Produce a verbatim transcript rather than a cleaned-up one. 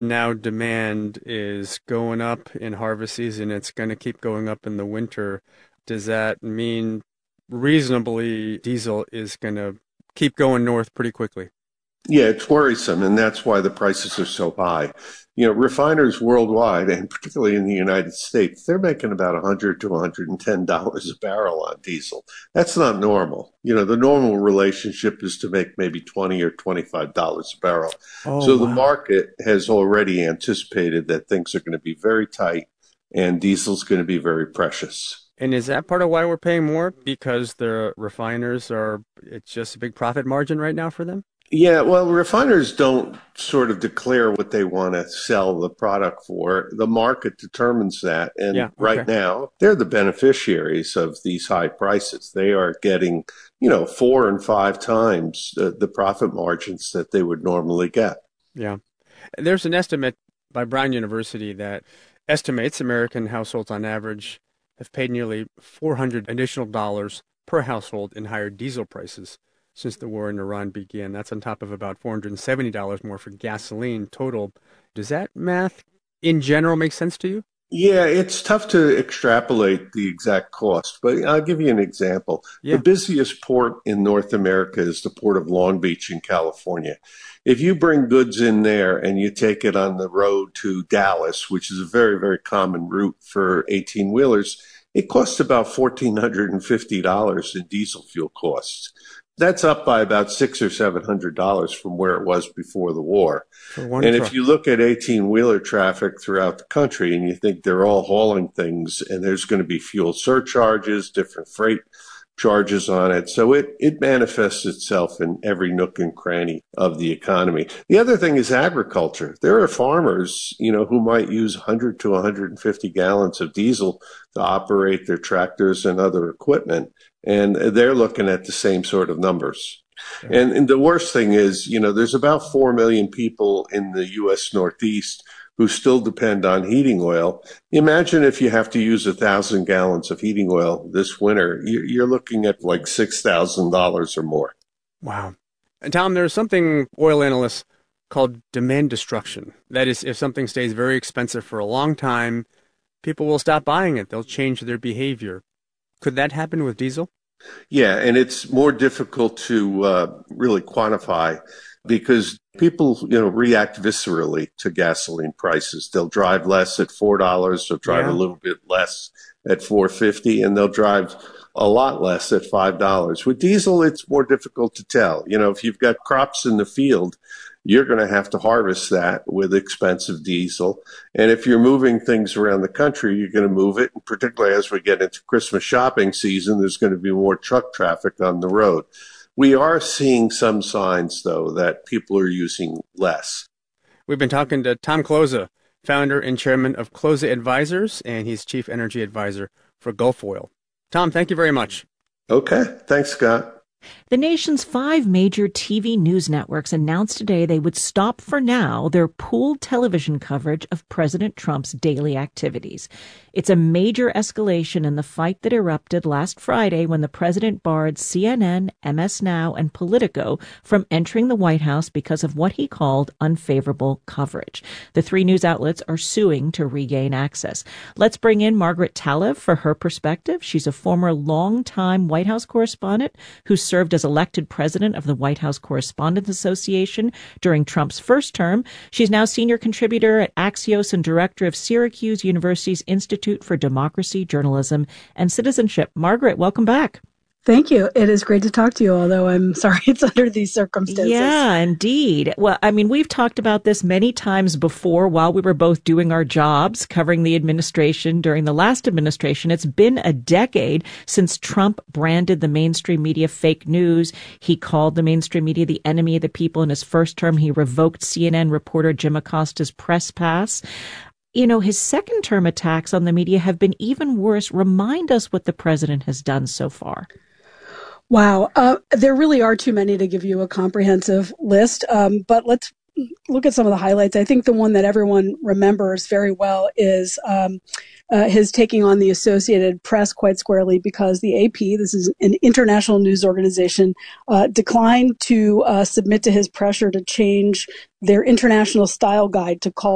Now demand is going up in harvest season. It's going to keep going up in the winter. Does that mean reasonably diesel is going to keep going north pretty quickly? Yeah, it's worrisome, and that's why the prices are so high. You know, refiners worldwide, and particularly in the United States, they're making about one hundred to one hundred ten dollars a barrel on diesel. That's not normal. You know, the normal relationship is to make maybe twenty or twenty-five dollars a barrel. Oh, So the wow. market has already anticipated that things are going to be very tight and diesel's going to be very precious. And is that part of why we're paying more? Because the refiners are, it's just a big profit margin right now for them? Yeah, well, refiners don't sort of declare what they want to sell the product for. The market determines that. And Yeah, right okay. now, they're the beneficiaries of these high prices. They are getting, you know, four and five times the, the profit margins that they would normally get. Yeah. There's an estimate by Brown University that estimates American households on average have paid nearly four hundred additional dollars per household in higher diesel prices since the war in Iran began. That's on top of about four hundred seventy dollars more for gasoline total. Does that math in general make sense to you? Yeah, it's tough to extrapolate the exact cost, but I'll give you an example. The Yeah. busiest port in North America is the port of Long Beach in California. If you bring goods in there and you take it on the road to Dallas, which is a very, very common route for eighteen-wheelers, it costs about one thousand four hundred fifty dollars in diesel fuel costs. That's up by about six or seven hundred dollars from where it was before the war. For one And if truck. you look at eighteen-wheeler traffic throughout the country and you think they're all hauling things and there's going to be fuel surcharges, different freight charges on it. So it, it manifests itself in every nook and cranny of the economy. The other thing is agriculture. There are farmers, you know, who might use one hundred to one hundred fifty gallons of diesel to operate their tractors and other equipment. And they're looking at the same sort of numbers. Yeah. And, and the worst thing is, you know, there's about four million people in the U S Northeast who still depend on heating oil. Imagine if you have to use a thousand gallons of heating oil this winter, you're looking at like six thousand dollars or more. Wow. And Tom, there's something oil analysts called demand destruction. That is, if something stays very expensive for a long time, people will stop buying it. They'll change their behavior. Could that happen with diesel? Yeah, and it's more difficult to uh, really quantify because people, you know, react viscerally to gasoline prices. They'll drive less at four dollars, they'll drive Yeah. a little bit less at four fifty, and they'll drive a lot less at five dollars. With diesel, it's more difficult to tell. You know, if you've got crops in the field, you're going to have to harvest that with expensive diesel. And if you're moving things around the country, you're going to move it. And particularly as we get into Christmas shopping season, there's going to be more truck traffic on the road. We are seeing some signs, though, that people are using less. We've been talking to Tom Kloza, founder and chairman of Kloza Advisors, and he's chief energy advisor for Gulf Oil. Tom, thank you very much. Okay. Thanks, Scott. The nation's five major T V news networks announced today they would stop for now their pooled television coverage of President Trump's daily activities. It's a major escalation in the fight that erupted last Friday when the president barred C N N, M S Now, and Politico from entering the White House because of what he called unfavorable coverage. The three news outlets are suing to regain access. Let's bring in Margaret Talev for her perspective. She's a former longtime White House correspondent who served as elected president of the White House Correspondents Association during Trump's first term. She's now senior contributor at Axios and director of Syracuse University's Institute for Democracy, Journalism, and Citizenship. Margaret, welcome back. Thank you. It is great to talk to you, although I'm sorry it's under these circumstances. Yeah, indeed. Well, I mean, we've talked about this many times before while we were both doing our jobs, covering the administration during the last administration. It's been a decade since Trump branded the mainstream media fake news. He called the mainstream media the enemy of the people in his first term. He revoked C N N reporter Jim Acosta's press pass. You know, his second term attacks on the media have been even worse. Remind us what the president has done so far. Wow. Uh, there really are too many to give you a comprehensive list. Um, but let's look at some of the highlights. I think the one that everyone remembers very well is um, uh, his taking on the Associated Press quite squarely because the A P, this is an international news organization, uh, declined to uh, submit to his pressure to change their international style guide to call